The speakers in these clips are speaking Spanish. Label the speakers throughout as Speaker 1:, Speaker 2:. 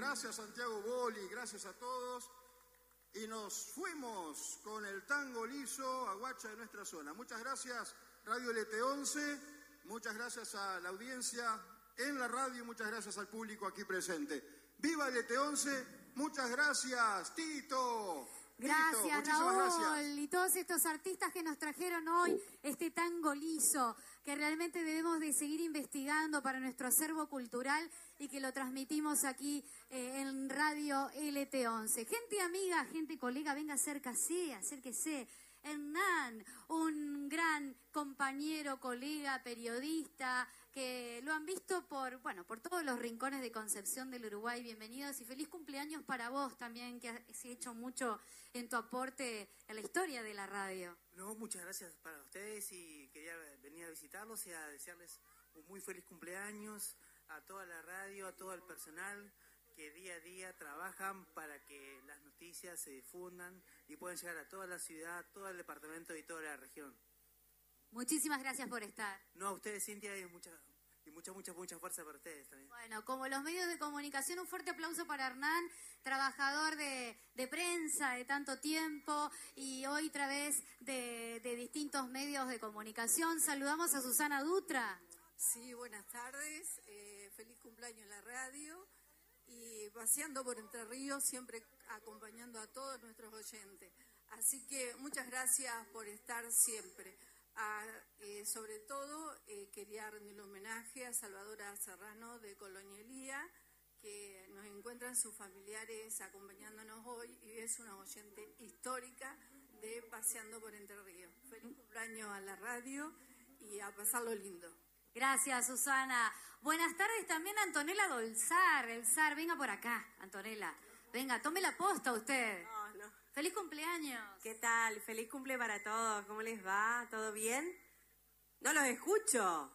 Speaker 1: gracias Santiago Boli, gracias a todos. Y nos fuimos con el tango liso a Guacha de nuestra zona. Muchas gracias Radio LT11, muchas gracias a la audiencia en la radio y muchas gracias al público aquí presente. ¡Viva LT11! Muchas gracias, Tito.
Speaker 2: Gracias,
Speaker 1: Tito,
Speaker 2: Raúl,
Speaker 1: gracias.
Speaker 2: y todos estos artistas que nos trajeron hoy este tango liso, que realmente debemos de seguir investigando para nuestro acervo cultural y que lo transmitimos aquí en Radio LT11. Gente amiga, gente colega, venga, acérquese. Hernán, un gran compañero, colega, periodista, que lo han visto por todos los rincones de Concepción del Uruguay. Bienvenidos y feliz cumpleaños para vos también, que has hecho mucho en tu aporte a la historia de la radio.
Speaker 3: No, muchas gracias para ustedes y quería venir a visitarlos y a desearles un muy feliz cumpleaños a toda la radio, a todo el personal que día a día trabajan para que las noticias se difundan y puedan llegar a toda la ciudad, todo el departamento y toda la región.
Speaker 2: Muchísimas gracias por estar.
Speaker 3: No, a ustedes, Cintia, y mucha fuerza para ustedes también.
Speaker 2: Bueno, como los medios de comunicación, un fuerte aplauso para Hernán, trabajador de prensa de tanto tiempo y hoy a través de distintos medios de comunicación. Saludamos a Susana Dutra.
Speaker 4: Sí, buenas tardes, feliz cumpleaños en la radio y paseando por Entre Ríos, siempre acompañando a todos nuestros oyentes. Así que muchas gracias por estar siempre. Sobre todo quería rendirle homenaje a Salvadora Serrano de Colonia Elía, que nos encuentran sus familiares acompañándonos hoy y es una oyente histórica de Paseando por Entre Ríos. Feliz cumpleaños a la radio y a pasarlo lindo.
Speaker 2: Gracias, Susana. Buenas tardes también a Antonella Dolzar. El Zar, venga por acá, Antonella. Venga, tome la posta usted.
Speaker 5: No.
Speaker 2: ¡Feliz cumpleaños!
Speaker 5: ¿Qué tal? Feliz cumple para todos. ¿Cómo les va? ¿Todo bien? No los escucho.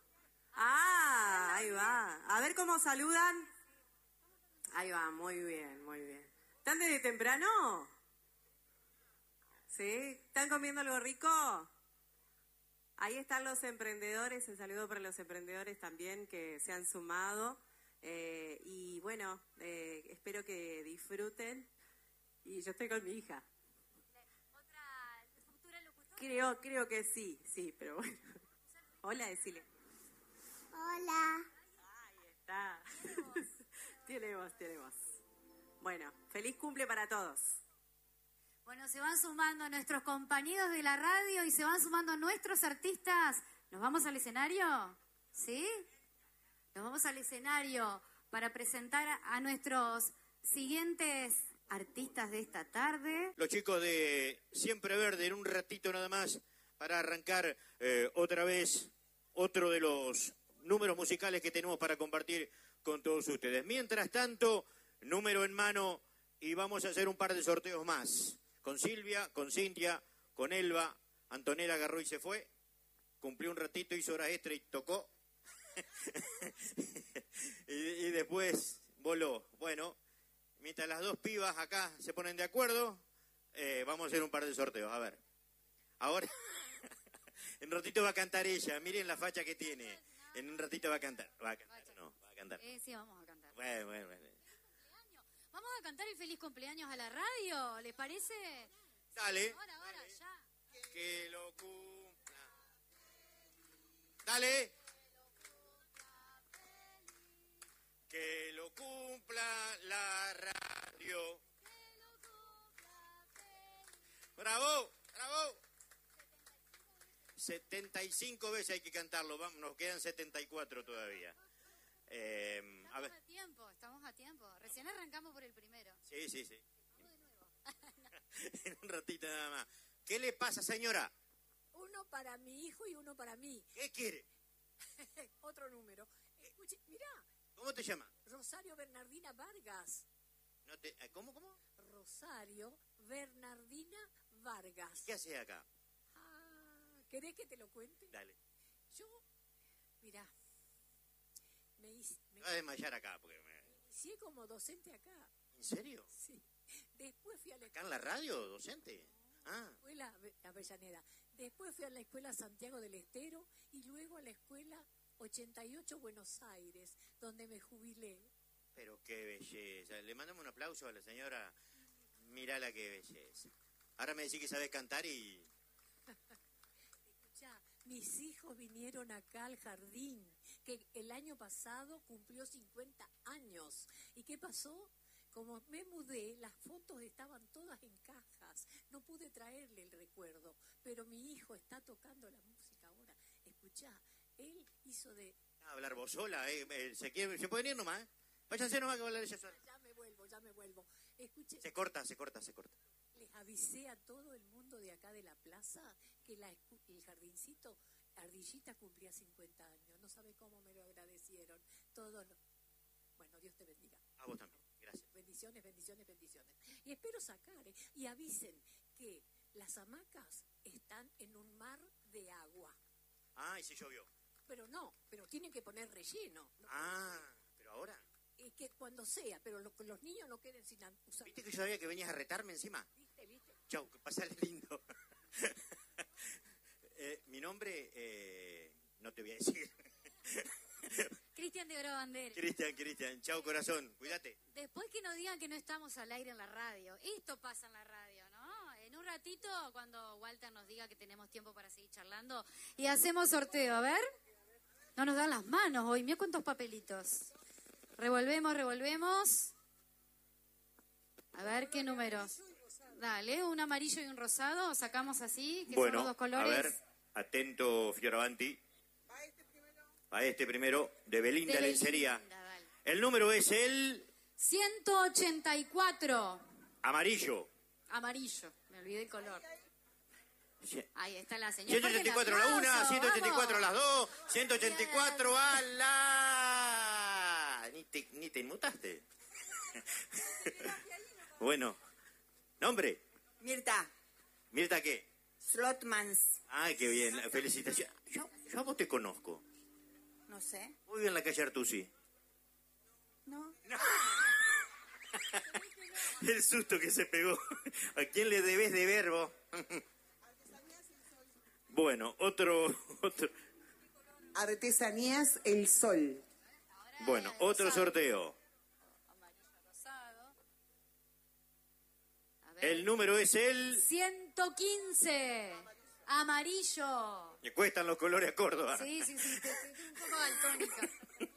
Speaker 5: Ahí va. A ver cómo saludan. Ahí va, muy bien, muy bien. ¿Están desde temprano? ¿Sí? ¿Están comiendo algo rico? Ahí están los emprendedores, un saludo para los emprendedores también que se han sumado. Y bueno, espero que disfruten. Y yo estoy con mi hija.
Speaker 2: ¿Otra futura locutora?
Speaker 5: Creo que sí, pero bueno. Hola, decile.
Speaker 6: Hola.
Speaker 5: Ahí está. Tiene voz. Bueno, feliz cumple para todos.
Speaker 2: Bueno, se van sumando nuestros compañeros de la radio y se van sumando nuestros artistas. ¿Nos vamos al escenario? ¿Sí? Nos vamos al escenario para presentar a nuestros siguientes artistas de esta tarde.
Speaker 7: Los chicos de Siempre Verde, en un ratito nada más, para arrancar otra vez otro de los números musicales que tenemos para compartir con todos ustedes. Mientras tanto, número en mano y vamos a hacer un par de sorteos más. Con Silvia, con Cintia, con Elba. Antonella agarró y se fue. Cumplió un ratito, hizo horas extra y tocó. y después voló. Bueno, mientras las dos pibas acá se ponen de acuerdo, vamos a hacer un par de sorteos. A ver. Ahora, en un ratito va a cantar ella. Miren la facha que tiene. En un ratito va a cantar. Va a cantar.
Speaker 2: Sí, vamos a cantar.
Speaker 7: Bueno.
Speaker 2: Vamos a cantar el feliz cumpleaños a la radio, ¿les parece?
Speaker 7: Dale.
Speaker 2: Ahora, ya.
Speaker 7: Que lo cumpla. Dale. Que lo cumpla la radio. ¡Bravo! 75 veces hay que cantarlo. Vamos, nos quedan 74 todavía. A ver.
Speaker 2: Estamos a tiempo. Recién arrancamos por el primero.
Speaker 7: Sí.
Speaker 2: Vamos de nuevo.
Speaker 7: En un ratito nada más. ¿Qué le pasa, señora?
Speaker 4: Uno para mi hijo y uno para mí.
Speaker 7: ¿Qué quiere?
Speaker 4: Otro número. Escuche, mirá.
Speaker 7: ¿Cómo te llamas?
Speaker 4: Rosario Bernardina Vargas.
Speaker 7: ¿Cómo?
Speaker 4: Rosario Bernardina Vargas.
Speaker 7: ¿Qué haces acá?
Speaker 4: ¿Querés que te lo cuente?
Speaker 7: Dale.
Speaker 4: Yo, mirá, me
Speaker 7: vas a desmayar acá. Porque
Speaker 4: inicié como docente acá.
Speaker 7: ¿En serio?
Speaker 4: Sí. Después fui a la
Speaker 7: ¿Acá en la radio, docente?
Speaker 4: escuela Avellaneda. Después fui a la escuela Santiago del Estero y luego a la escuela 88 Buenos Aires, donde me jubilé.
Speaker 7: Pero qué belleza. Le mandamos un aplauso a la señora. Mirala qué belleza. Ahora me decís que sabés cantar y...
Speaker 8: Escuchá, mis hijos vinieron acá al jardín, que el año pasado cumplió 50 años. ¿Y qué pasó? Como me mudé, las fotos estaban todas en cajas. No pude traerle el recuerdo, pero mi hijo está tocando la música ahora. Escuchá, él hizo de...
Speaker 7: A hablar vos sola, ¿se pueden ir nomás? Váyanse nomás que va a hablar ella sola.
Speaker 8: Ya me vuelvo. Escuche,
Speaker 7: Se corta.
Speaker 8: les avisé a todo el mundo de acá de la plaza que el jardincito Ardillita cumplía 50 años. No sabe cómo me lo agradecieron. Todos los... Bueno, Dios te bendiga.
Speaker 7: A vos también, gracias.
Speaker 8: Bendiciones. Y espero sacar, y avisen que las hamacas están en un mar de agua.
Speaker 7: Ah, y se llovió.
Speaker 8: Pero tienen que poner relleno. ¿No?
Speaker 7: Ah, pero ahora.
Speaker 8: Es que cuando sea, pero los niños no queden sin usar.
Speaker 7: ¿Viste que yo sabía que venías a retarme encima?
Speaker 8: ¿Viste?
Speaker 7: Chau, que pasale lindo. Mi nombre, no te voy a decir.
Speaker 2: Cristian de Brabander.
Speaker 7: Cristian, chau corazón, cuídate.
Speaker 2: Después que nos digan que no estamos al aire en la radio. Esto pasa en la radio, ¿no? En un ratito, cuando Walter nos diga que tenemos tiempo para seguir charlando, y hacemos sorteo, a ver. No nos dan las manos hoy, mira cuántos papelitos. Revolvemos. A ver qué números. Dale, un amarillo y un rosado, sacamos así, que son los dos colores.
Speaker 7: A ver, atento Fioravanti. A este primero, de Belinda Lencería.
Speaker 2: Dale.
Speaker 7: El número es el...
Speaker 2: 184.
Speaker 7: Amarillo.
Speaker 2: Amarillo, me olvidé el color.
Speaker 7: Sí.
Speaker 2: Ahí está la señora.
Speaker 7: 184 a la una, 184 a las 2, 184 a la... Ni te inmutaste. Bueno, ¿nombre?
Speaker 9: Mirta.
Speaker 7: ¿Mirta qué?
Speaker 9: Slotmans.
Speaker 7: Ay, qué bien, felicitaciones. Yo a vos te conozco.
Speaker 9: No sé.
Speaker 7: Muy bien, en la calle Artusi.
Speaker 9: No.
Speaker 7: El susto que se pegó. ¿A quién le debes de verbo? Bueno, otro.
Speaker 9: Artesanías El Sol.
Speaker 7: Bueno, otro sorteo. El número es el...
Speaker 2: 115. Amarillo.
Speaker 7: Me cuestan los colores a Córdoba.
Speaker 2: Sí, estoy un poco daltónica.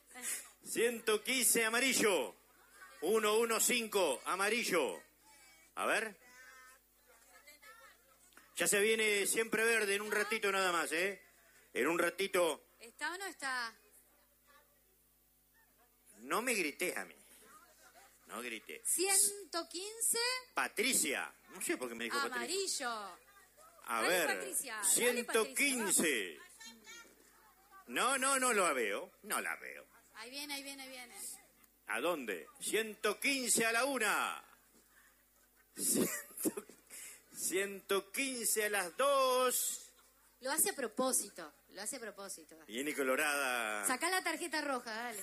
Speaker 7: 115 amarillo. 115 amarillo. A ver. Ya se viene siempre verde en un ratito nada más, ¿eh? En un ratito.
Speaker 2: ¿Está o no está?
Speaker 7: No me grité a mí. No grité.
Speaker 2: 115.
Speaker 7: Patricia. No sé por qué me dijo Patricia.
Speaker 2: Amarillo.
Speaker 7: A
Speaker 2: Dale,
Speaker 7: ver.
Speaker 2: Patricia, dale,
Speaker 7: 115.
Speaker 2: Patricia,
Speaker 7: No la veo. No la veo.
Speaker 2: Ahí viene.
Speaker 7: ¿A dónde? 115 a la una. 115 a las 2.
Speaker 2: Lo hace a propósito.
Speaker 7: Viene colorada.
Speaker 2: Sacá la tarjeta roja, dale.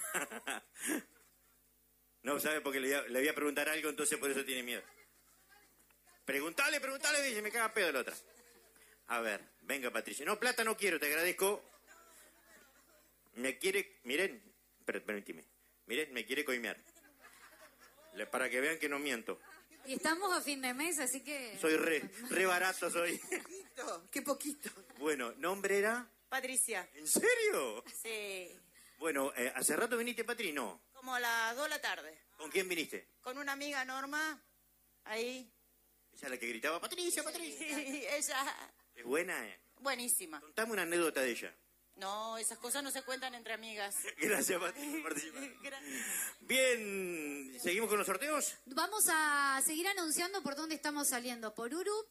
Speaker 7: No, ¿sabe? Porque le voy a preguntar algo, entonces por eso tiene miedo. Preguntale, dice, me caga pedo la otra. A ver, venga Patricia. No, plata no quiero, te agradezco. Me quiere, miren, permíteme. Miren, me quiere coimear. Para que vean que no miento.
Speaker 2: Y estamos a fin de mes, así que...
Speaker 7: Soy re barato, soy.
Speaker 9: Qué poquito.
Speaker 7: Bueno, ¿nombre era?
Speaker 9: Patricia.
Speaker 7: ¿En serio?
Speaker 9: Sí.
Speaker 7: Bueno, ¿hace rato viniste, Patri? No.
Speaker 9: Como a las 2 de la tarde.
Speaker 7: ¿Con quién viniste?
Speaker 9: Con una amiga, Norma. Ahí.
Speaker 7: Ella es la que gritaba, Patricia.
Speaker 9: Ella.
Speaker 7: ¿Es buena?
Speaker 9: Buenísima.
Speaker 7: Contame una anécdota de ella.
Speaker 9: No, esas cosas no se cuentan entre amigas.
Speaker 7: Gracias, Patricia, por participar. Bien, ¿seguimos con los sorteos?
Speaker 2: Vamos a seguir anunciando por dónde estamos saliendo. Por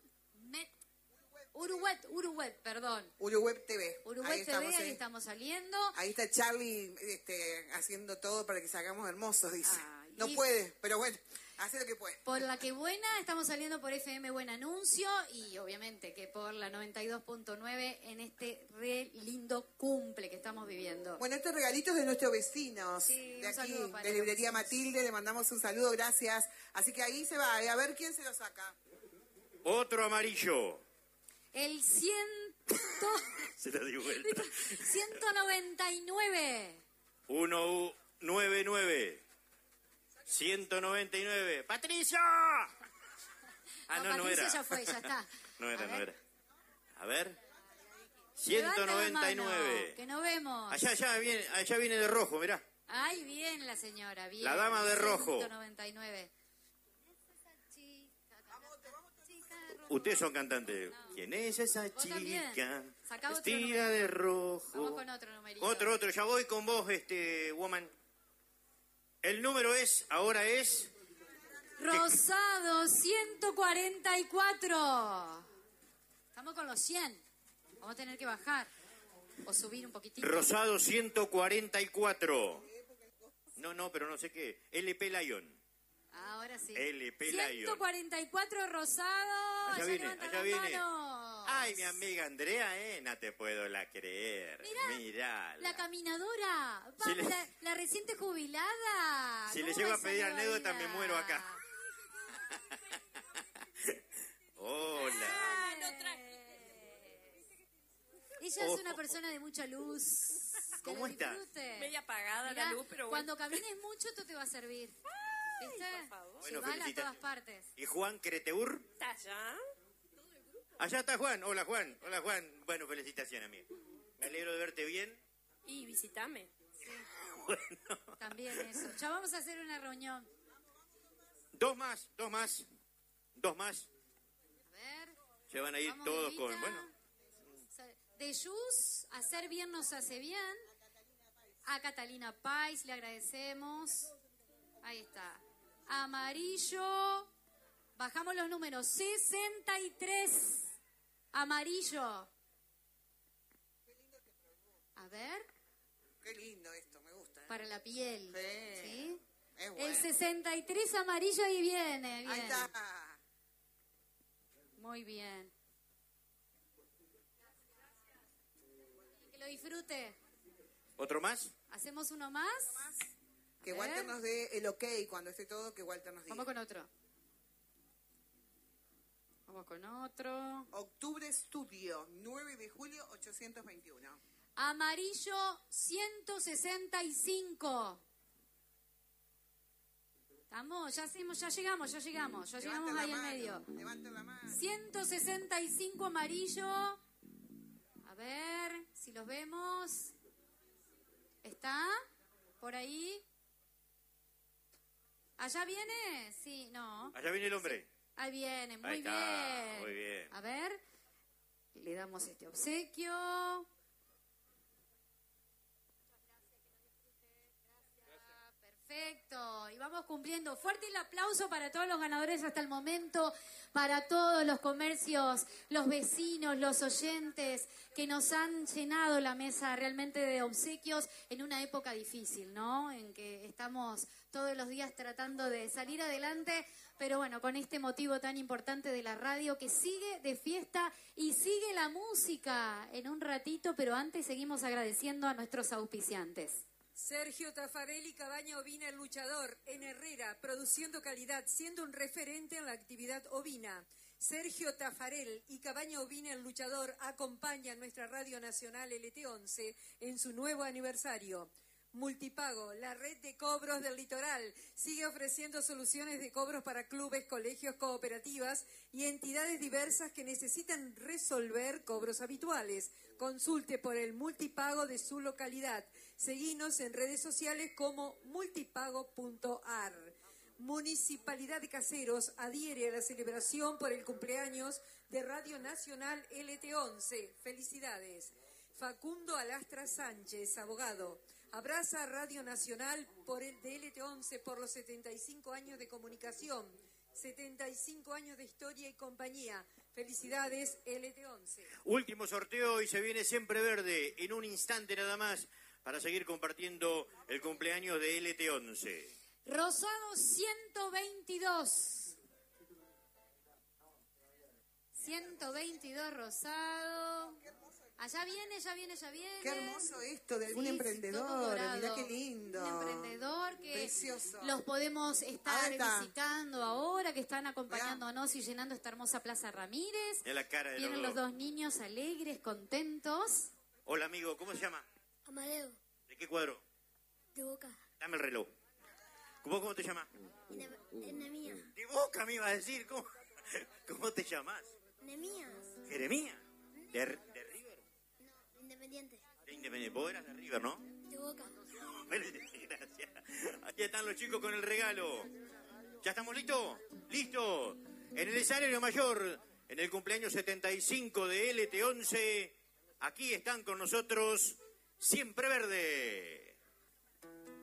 Speaker 2: Uruweb, perdón.
Speaker 9: Uruweb TV.
Speaker 2: Uruweb TV, ahí estamos saliendo.
Speaker 9: Ahí está Charlie haciendo todo para que salgamos hermosos, dice. No
Speaker 2: y-
Speaker 9: puede, pero bueno, hace lo que puede.
Speaker 2: Por La Que Buena, estamos saliendo por FM Buen Anuncio y obviamente que por la 92.9 en este re lindo cumple que estamos viviendo.
Speaker 9: Bueno, estos regalitos de nuestros vecinos,
Speaker 2: Sí,
Speaker 9: de
Speaker 2: un
Speaker 9: aquí,
Speaker 2: saludo para
Speaker 9: de Librería
Speaker 2: los
Speaker 9: Matilde, le mandamos un saludo, gracias. Así que ahí se va, a ver quién se lo saca.
Speaker 7: Otro amarillo.
Speaker 2: El
Speaker 7: Se lo di vuelta.
Speaker 2: 199.
Speaker 7: 199. 199. ¡Patricio! No era.
Speaker 2: Ya fue, ya está.
Speaker 7: No era. A ver.
Speaker 2: Levanta la
Speaker 7: 199.
Speaker 2: mano, que no vemos.
Speaker 7: Allá viene de rojo, mirá.
Speaker 2: Ay, bien la señora, bien.
Speaker 7: La dama de rojo.
Speaker 2: 199.
Speaker 7: Ustedes son cantantes. ¿Quién es esa
Speaker 2: Vos
Speaker 7: chica?
Speaker 2: también. Sacá otro
Speaker 7: Vestida
Speaker 2: numerito.
Speaker 7: de rojo.
Speaker 2: Vamos con otro numerito.
Speaker 7: Otro. Ya voy con vos, woman. El número ahora es...
Speaker 2: Rosado 144. Estamos con los 100. Vamos a tener que bajar o subir un poquitito.
Speaker 7: Rosado 144. No, pero no sé qué. LP Lion.
Speaker 2: Ahora sí.
Speaker 7: LP Lion.
Speaker 2: 144 Rosado.
Speaker 7: Allá viene.
Speaker 2: Manos.
Speaker 7: Ay, mi amiga Andrea, no te puedo creer.
Speaker 2: Mirá, la caminadora.
Speaker 7: Si le-
Speaker 2: la reciente jubilada.
Speaker 7: Si le
Speaker 2: ¿Cómo
Speaker 7: llego a
Speaker 2: esa
Speaker 7: pedir
Speaker 2: nueva
Speaker 7: anécdota,
Speaker 2: vida?
Speaker 7: me muero acá. Hola.
Speaker 2: Ella es una persona de mucha luz. Que
Speaker 7: ¿Cómo
Speaker 2: lo
Speaker 7: estás?
Speaker 2: disfrute.
Speaker 10: Media apagada
Speaker 2: Mirá,
Speaker 10: la luz, pero bueno.
Speaker 2: cuando camines mucho esto te va a servir. ¿Viste?
Speaker 10: por favor.
Speaker 7: Bueno,
Speaker 2: Llevala a
Speaker 7: felicita-
Speaker 2: todas partes.
Speaker 7: ¿Y Juan Creteur?
Speaker 10: ¿Está allá?
Speaker 7: Allá está Juan. Hola, Juan. Bueno, felicitaciones, amigo. Me alegro de verte bien.
Speaker 10: Y visitame.
Speaker 2: También eso. Ya vamos a hacer una reunión.
Speaker 7: Dos más.
Speaker 2: A ver.
Speaker 7: Se van a ir
Speaker 2: Vamos,
Speaker 7: todos
Speaker 2: Evita.
Speaker 7: con... Bueno,
Speaker 2: De Jus, hacer bien nos hace bien. A Catalina Pais le agradecemos. Ahí está. Amarillo. Bajamos los números. 63. Amarillo. A ver.
Speaker 9: Qué lindo esto, me gusta.
Speaker 2: Para la piel.
Speaker 9: Sí.
Speaker 2: ¿Sí?
Speaker 9: Es bueno.
Speaker 2: El 63 amarillo ahí viene. Bien.
Speaker 9: Ahí está.
Speaker 2: Muy bien. Que lo disfrute.
Speaker 7: ¿otro más?
Speaker 2: ¿Hacemos uno más?
Speaker 9: Que
Speaker 2: A
Speaker 9: Walter
Speaker 2: ver.
Speaker 9: nos dé el ok cuando esté todo, que Walter nos diga.
Speaker 2: Vamos con otro. Vamos con otro.
Speaker 9: Octubre Studio, 9 de julio, 821.
Speaker 2: Amarillo 165. ¿Estamos? Ya llegamos. Ya llegamos
Speaker 9: Levanten la
Speaker 2: ahí al
Speaker 9: mano,
Speaker 2: medio.
Speaker 9: Levanten la mano.
Speaker 2: 165 amarillo. A ver si los vemos. ¿Está? ¿Por ahí? ¿Allá viene? Sí, no.
Speaker 7: Allá viene el hombre.
Speaker 2: Ahí viene, muy
Speaker 7: Ahí está,
Speaker 2: bien.
Speaker 7: muy bien.
Speaker 2: A ver, le damos este obsequio. Perfecto, y vamos cumpliendo. Fuerte el aplauso para todos los ganadores hasta el momento, para todos los comercios, los vecinos, los oyentes que nos han llenado la mesa realmente de obsequios en una época difícil, ¿no? En que estamos todos los días tratando de salir adelante, pero bueno, con este motivo tan importante de la radio que sigue de fiesta y sigue la música en un ratito, pero antes seguimos agradeciendo a nuestros auspiciantes.
Speaker 11: Sergio Tafarel y Cabaña Ovina El Luchador, en Herrera, produciendo calidad, siendo un referente en la actividad ovina. Sergio Tafarel y Cabaña Ovina El Luchador acompañan nuestra Radio Nacional LT11 en su nuevo aniversario. Multipago, la red de cobros del litoral, sigue ofreciendo soluciones de cobros para clubes, colegios, cooperativas y entidades diversas que necesitan resolver cobros habituales. Consulte por el multipago de su localidad. Seguinos en redes sociales como multipago.ar. Municipalidad de Caseros adhiere a la celebración por el cumpleaños de Radio Nacional LT11. Felicidades. Facundo Alastra Sánchez, abogado. Abraza a Radio Nacional por el de LT11 por los 75 años de comunicación, 75 años de historia y compañía. Felicidades, LT11.
Speaker 7: Último sorteo y se viene Siempre Verde en un instante nada más para seguir compartiendo el cumpleaños de LT11.
Speaker 2: Rosado 122. 122 Rosado. Allá viene.
Speaker 9: Qué hermoso esto de algún
Speaker 2: Sí,
Speaker 9: emprendedor.
Speaker 2: todo dorado.
Speaker 9: Mirá qué lindo.
Speaker 2: Un emprendedor que
Speaker 9: Precioso.
Speaker 2: los podemos estar
Speaker 9: Ahí está.
Speaker 2: visitando ahora, que están acompañándonos y llenando esta hermosa Plaza Ramírez.
Speaker 7: Es la cara de
Speaker 2: Vienen
Speaker 7: los
Speaker 2: los dos niños alegres, contentos.
Speaker 7: Hola, amigo, ¿cómo se llama?
Speaker 6: Amadeo,
Speaker 7: ¿De qué cuadro?
Speaker 6: de Boca.
Speaker 7: Dame el reloj. ¿Cómo te llamas?
Speaker 6: Nemías.
Speaker 7: De Boca me iba a decir. ¿Cómo te llamas?
Speaker 6: Nemías.
Speaker 7: Jeremías. ¿De River?
Speaker 6: No, Independiente.
Speaker 7: De Independiente. Vos eras de River, ¿no?
Speaker 6: De Boca.
Speaker 7: Gracias. Aquí están los chicos con el regalo. ¿Ya estamos listos? ¡Listo! En el escenario mayor, en el cumpleaños 75 de LT11, aquí están con nosotros Siempre Verde.